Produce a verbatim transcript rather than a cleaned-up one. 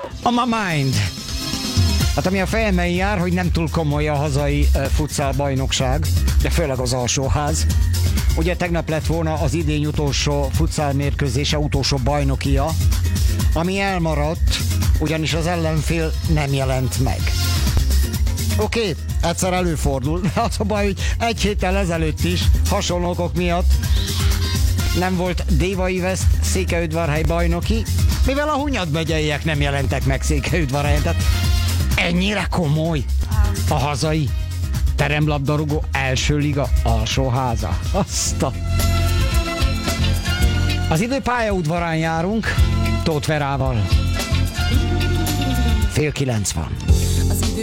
On my mind. Hát ami a fejemben jár, hogy nem túl komoly a hazai uh, futsal bajnokság, de főleg az alsóház. Ugye tegnap lett volna az idény utolsó futsal mérkőzése, utolsó bajnokia, ami elmaradt, ugyanis az ellenfél nem jelent meg. Oké, okay, egyszer előfordul, de az a baj, hogy egy héttel ezelőtt is hasonló okok miatt nem volt Dévai West Székelyudvarhely bajnoki, mivel a Hunyad megyeiek nem jelentek meg Székelyudvarhelyen. Tehát ennyire komoly a hazai teremlabdarúgó első liga alsóháza. Azt a... Az idő pályaudvarán járunk, Tóth Verával. Fél kilenc van.